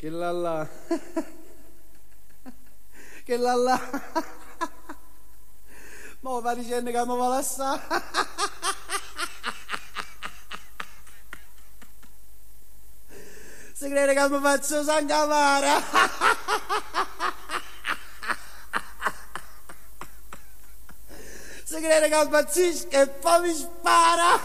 Che là là. Che là là. Ma va dicendo che mi va lassare. Si crede che mi faccio sangavara. Si crede che impazzisco e poi mi spara.